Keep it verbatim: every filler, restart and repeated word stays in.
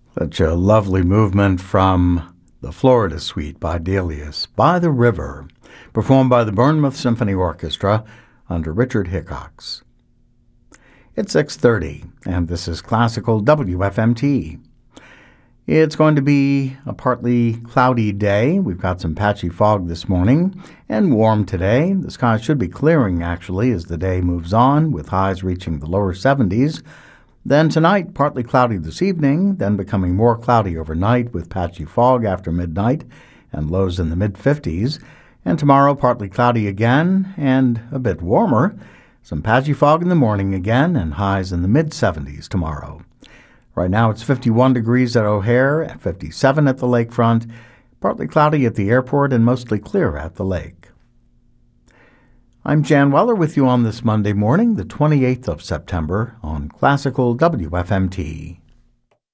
Such a lovely movement from the Florida Suite by Delius, By the River, performed by the Bournemouth Symphony Orchestra under Richard Hickox. It's six thirty, and this is Classical W F M T. It's going to be a partly cloudy day. We've got some patchy fog this morning and warm today. The sky should be clearing, actually, as the day moves on, with highs reaching the lower seventies. Then tonight, partly cloudy this evening, then becoming more cloudy overnight with patchy fog after midnight and lows in the mid-fifties. And tomorrow, partly cloudy again and a bit warmer. Some patchy fog in the morning again and highs in the mid-seventies tomorrow. Right now, it's fifty-one degrees at O'Hare and fifty-seven at the lakefront, partly cloudy at the airport and mostly clear at the lake. I'm Jan Weller with you on this Monday morning, the twenty-eighth of September, on Classical W F M T.